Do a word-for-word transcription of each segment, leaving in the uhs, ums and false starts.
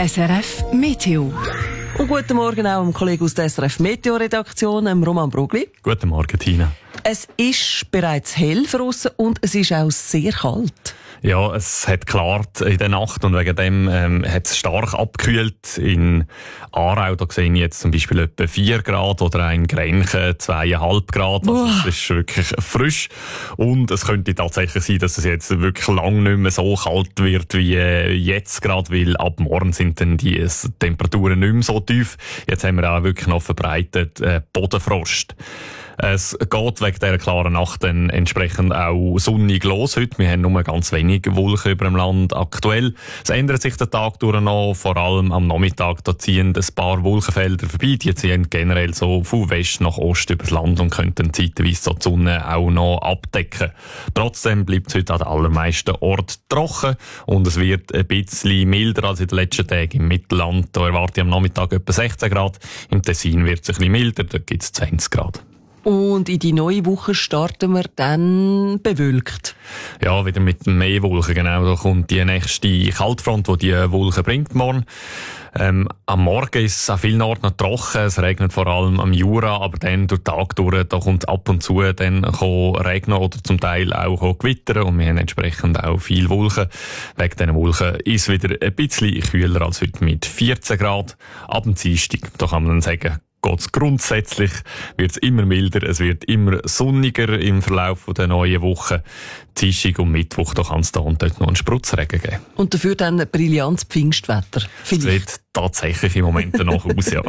S R F Meteo. Und guten Morgen auch dem Kollegen aus der S R F Meteo-Redaktion, Roman Brugli. Guten Morgen, Tina. Es ist bereits hell draussen und es ist auch sehr kalt. Ja, es hat geklart in der Nacht und wegen dem ähm, hat es stark abgekühlt. In Aarau, da sehe ich jetzt zum Beispiel etwa vier Grad oder in Grenchen zweieinhalb Grad. Also es ist wirklich frisch. Und es könnte tatsächlich sein, dass es jetzt wirklich lang nicht mehr so kalt wird wie äh, jetzt gerade, weil ab morgen sind dann die Temperaturen nicht mehr so tief. Jetzt haben wir auch wirklich noch verbreitet äh, Bodenfrost. Es geht wegen dieser klaren Nacht dann entsprechend auch sonnig los heute. Wir haben nur ganz wenig Wolken über dem Land aktuell. Es ändert sich der Tag durch noch, vor allem am Nachmittag. Da ziehen ein paar Wolkenfelder vorbei. Die ziehen generell so von West nach Ost übers Land und könnten zeitweise so die Sonne auch noch abdecken. Trotzdem bleibt es heute an den allermeisten Orten trocken und es wird ein bisschen milder als in den letzten Tagen im Mittelland. Da erwarte ich am Nachmittag etwa sechzehn Grad. Im Tessin wird es ein bisschen milder, da gibt es zwanzig Grad. Und in die neue Woche starten wir dann bewölkt. Ja, wieder mit mehr Wolken, genau. Da kommt die nächste Kaltfront, die die Wolken bringt morgen. Ähm, am Morgen ist es an vielen Orten noch trocken. Es regnet vor allem am Jura, aber dann durch den Tag durch, da kommt ab und zu dann regnen oder zum Teil auch gewittern. Und wir haben entsprechend auch viel Wolken. Wegen diesen Wolken ist es wieder ein bisschen kühler als heute mit vierzehn Grad. Ab dem Dienstag, da kann man dann sagen, geht's grundsätzlich, wird's immer milder, es wird immer sonniger im Verlauf der neuen Woche. Dienstag und Mittwoch, da kann es da und dort noch einen Spritzregen geben. Und dafür dann ein brillantes Pfingstwetter. Das sieht tatsächlich im Moment danach aus, ja.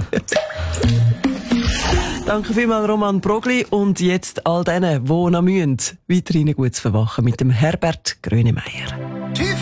Danke vielmals, Roman Brugli. Und jetzt all denen, die noch müssen, weiterhin gut zu verwachen mit dem Herbert Grönemeyer.